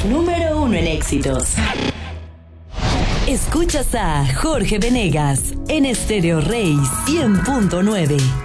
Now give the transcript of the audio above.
Número 1 en éxitos. Escuchas a Jorge Venegas en Estéreo Rey 100.9.